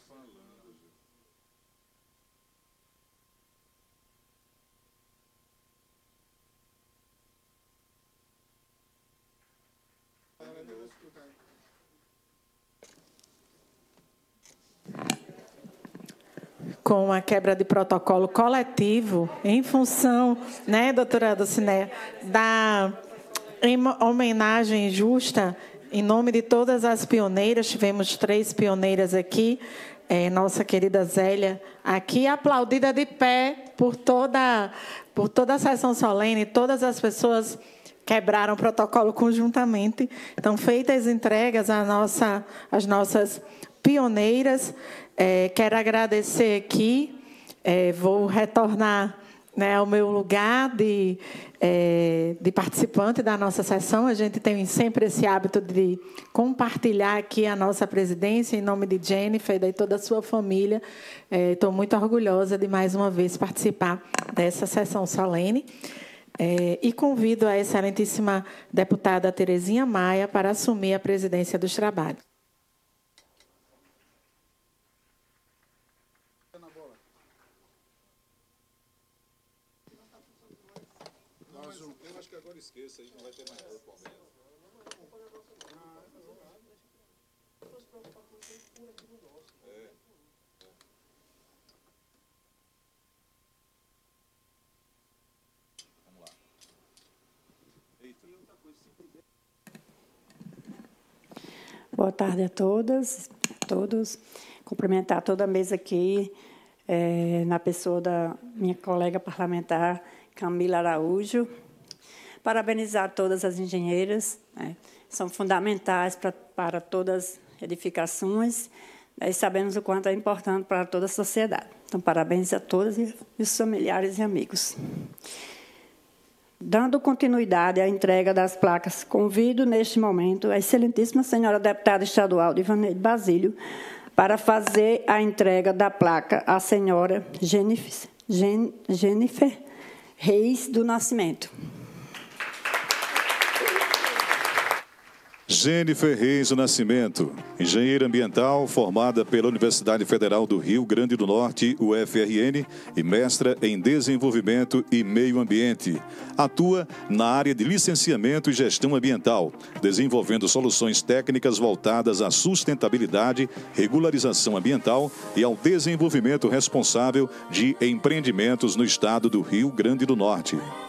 Com a quebra de protocolo coletivo, em função, né, doutora Dulcineia, da homenagem justa, em nome de todas as pioneiras, tivemos 3 pioneiras aqui, nossa querida Zélia, aqui aplaudida de pé por toda a sessão solene, todas as pessoas quebraram o protocolo conjuntamente. Então, feitas as entregas às nossas pioneiras, quero agradecer aqui, vou retornar, né, ao meu lugar de participante da nossa sessão. A gente tem sempre esse hábito de compartilhar aqui a nossa presidência, em nome de Jennifer e de toda a sua família. Estou muito orgulhosa de, mais uma vez, participar dessa sessão solene. E convido a excelentíssima deputada Terezinha Maia para assumir a presidência dos trabalhos. Eu acho que agora esqueça, aí não vai ter mais nada por menos. Vamos lá. Eita. Boa tarde a todas, todos. Cumprimentar toda a mesa aqui, na pessoa da minha colega parlamentar, Camila Araújo. Parabenizar todas as engenheiras, né? São fundamentais para todas as edificações, né? E sabemos o quanto é importante para toda a sociedade. Então, parabéns a todas e os familiares e amigos. Dando continuidade à entrega das placas, convido, neste momento, a excelentíssima senhora deputada estadual, Divaneide Basílio, para fazer a entrega da placa à senhora Jennifer Reis do Nascimento. Jennifer Reis do Nascimento, engenheira ambiental formada pela Universidade Federal do Rio Grande do Norte, UFRN, e mestra em Desenvolvimento e Meio Ambiente. Atua na área de licenciamento e gestão ambiental, desenvolvendo soluções técnicas voltadas à sustentabilidade, regularização ambiental e ao desenvolvimento responsável de empreendimentos no estado do Rio Grande do Norte.